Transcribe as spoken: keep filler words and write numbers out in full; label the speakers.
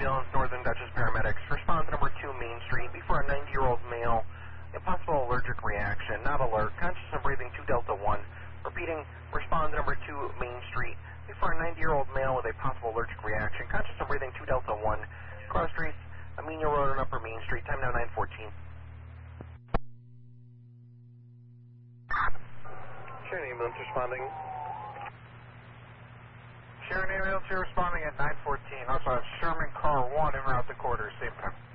Speaker 1: ambulance, Northern Dutchess paramedics. Respond to number two Main Street. Before a ninety-year-old male, a possible allergic reaction. Not alert. Conscious and breathing two Delta one. Repeating, respond to number two Main Street. Before a ninety-year-old male with a possible allergic reaction. Conscious and breathing two Delta one. Cross Streets, Amenia Road and Upper Main Street. Time now nine fourteen. Sharon ambulance responding.
Speaker 2: Sharon ambulance here responding at nine fourteen. Also have Sherman car one en route to quarters, same time.